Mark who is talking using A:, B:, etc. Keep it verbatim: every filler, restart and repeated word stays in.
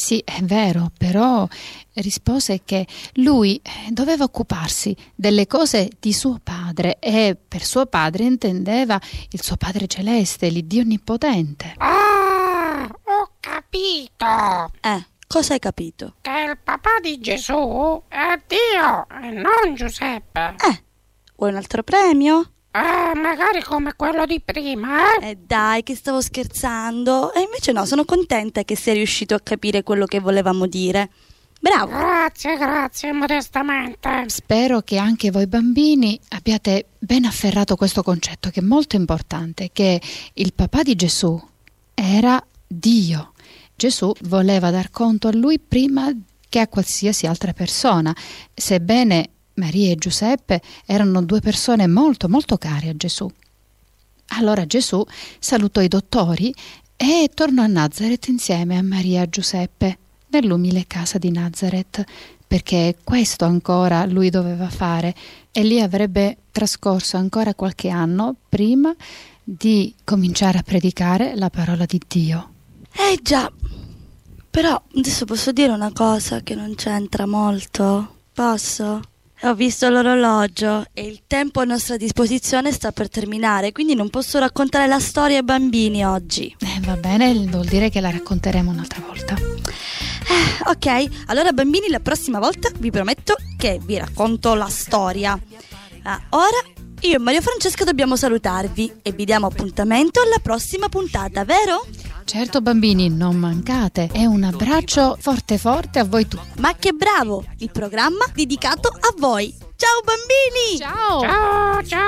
A: Sì, è vero, però rispose che lui doveva occuparsi delle cose di suo padre e per suo padre intendeva il suo Padre Celeste, l'Iddio Onnipotente.
B: Ah, ho capito!
C: Eh, cosa hai capito?
B: Che il papà di Gesù è Dio e non Giuseppe.
C: Eh, vuoi un altro premio?
B: Eh, magari come quello di prima, eh?
C: Eh dai, che stavo scherzando. E invece no, sono contenta che sei riuscito a capire quello che volevamo dire. Bravo.
B: Grazie, grazie, modestamente.
A: Spero che anche voi bambini abbiate ben afferrato questo concetto che è molto importante, che il papà di Gesù era Dio. Gesù voleva dar conto a lui prima che a qualsiasi altra persona, sebbene Maria e Giuseppe erano due persone molto molto care a Gesù. Allora Gesù salutò i dottori e tornò a Nazaret insieme a Maria e Giuseppe nell'umile casa di Nazaret, perché questo ancora lui doveva fare e lì avrebbe trascorso ancora qualche anno prima di cominciare a predicare la parola di Dio.
C: Eh già, però adesso posso dire una cosa che non c'entra molto? Posso? Ho visto l'orologio e il tempo a nostra disposizione sta per terminare, quindi non posso raccontare la storia ai bambini oggi.
A: Eh, va bene, vuol dire che la racconteremo un'altra volta.
C: Eh, ok, allora bambini, la prossima volta vi prometto che vi racconto la storia. Ah, ora io e Maria Francesca dobbiamo salutarvi e vi diamo appuntamento alla prossima puntata, vero?
A: Certo bambini, non mancate. E un abbraccio forte forte a voi tutti.
C: Ma che bravo! Il programma dedicato a voi. Ciao bambini!
A: Ciao!
B: Ciao, ciao!